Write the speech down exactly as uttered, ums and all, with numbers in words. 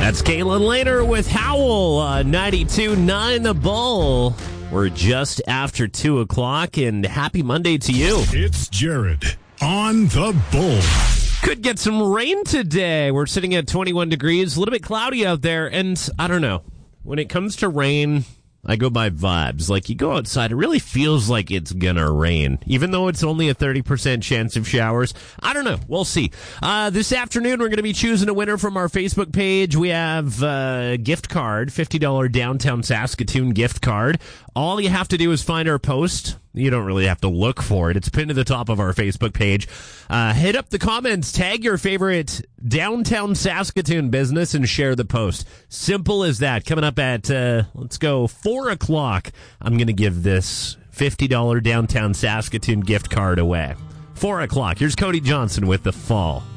That's Caitlin Laner with Howl, uh, ninety-two point nine The Bull. We're just after two o'clock, and happy Monday to you. It's Jared on The Bull. Could get some rain today. We're sitting at twenty-one degrees, a little bit cloudy out there, and I don't know. When it comes to rain, I go by vibes. Like, you go outside, it really feels like it's gonna rain, even though it's only a thirty percent chance of showers. I don't know. We'll see. Uh, this afternoon, we're going to be choosing a winner from our Facebook page. We have a gift card, fifty dollars Downtown Saskatoon gift card. All you have to do is find our post. You don't really have to look for it. It's pinned to the top of our Facebook page. Uh, hit up the comments, tag your favorite downtown Saskatoon business, and share the post. Simple as that. Coming up at, uh, let's go, four o'clock, I'm going to give this fifty dollars Downtown Saskatoon gift card away. four o'clock. Here's Cody Johnson with The Fall.